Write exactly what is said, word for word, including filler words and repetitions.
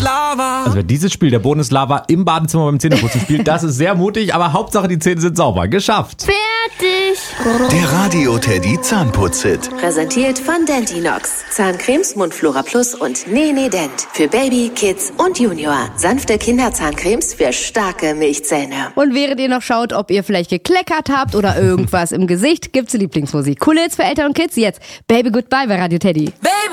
Lava. Also wer dieses Spiel, der Boden ist Lava, im Badezimmer beim Zähneputzen spielt, das ist sehr mutig, aber Hauptsache die Zähne sind sauber. Geschafft. Fertig. Der Radio Teddy Zahnputz-Hit. Präsentiert von Dentinox. Zahncremes, Mundflora Plus und Nene Dent. Für Baby, Kids und Junior. Sanfte Kinderzahncremes für starke Milchzähne. Und während ihr noch schaut, ob ihr vielleicht gekleckert habt oder irgendwas im Gesicht, gibt's Lieblingsmusik. Coole Hits für Eltern und Kids. Jetzt Baby Goodbye bei Radio Teddy. Baby.